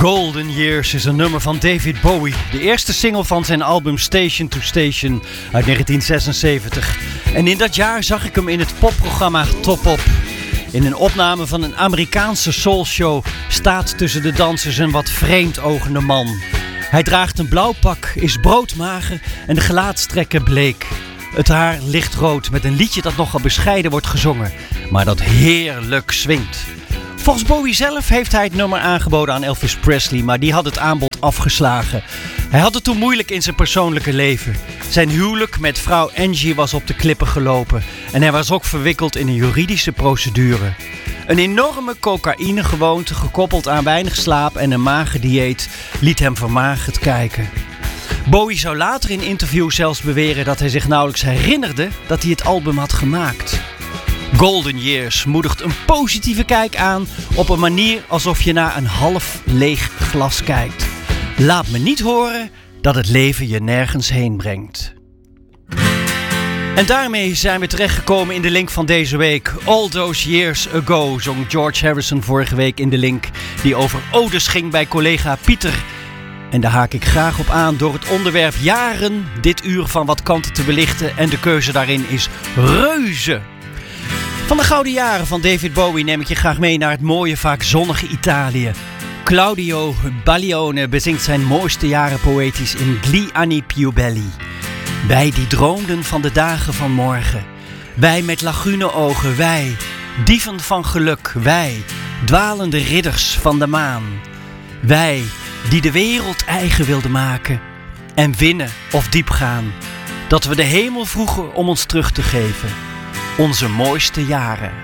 Golden Years is een nummer van David Bowie. De eerste single van zijn album Station to Station uit 1976. En in dat jaar zag ik hem in het popprogramma Top Op. In een opname van een Amerikaanse soulshow staat tussen de dansers een wat vreemdogende man. Hij draagt een blauw pak, is broodmager en de gelaatstrekken bleek. Het haar lichtrood met een liedje dat nogal bescheiden wordt gezongen, maar dat heerlijk swingt. Volgens Bowie zelf heeft hij het nummer aangeboden aan Elvis Presley, maar die had het aanbod afgeslagen. Hij had het toen moeilijk in zijn persoonlijke leven. Zijn huwelijk met vrouw Angie was op de klippen gelopen en hij was ook verwikkeld in een juridische procedure. Een enorme cocaïnegewoonte gekoppeld aan weinig slaap en een mager dieet liet hem vermagerd kijken. Bowie zou later in interviews zelfs beweren dat hij zich nauwelijks herinnerde dat hij het album had gemaakt. Golden Years moedigt een positieve kijk aan op een manier alsof je naar een half leeg glas kijkt. Laat me niet horen dat het leven je nergens heen brengt. En daarmee zijn we terechtgekomen in de link van deze week. All Those Years Ago zong George Harrison vorige week in de link die over odes ging bij collega Pieter. En daar haak ik graag op aan door het onderwerp jaren dit uur van wat kanten te belichten en de keuze daarin is reuze. Van de gouden jaren van David Bowie neem ik je graag mee naar het mooie, vaak zonnige Italië. Claudio Baglione bezingt zijn mooiste jaren poëtisch in Gli anni più belli. Wij die droomden van de dagen van morgen. Wij met laguneogen, wij, dieven van geluk, wij, dwalende ridders van de maan. Wij, die de wereld eigen wilden maken en winnen of diep gaan. Dat we de hemel vroegen om ons terug te geven. Onze mooiste jaren.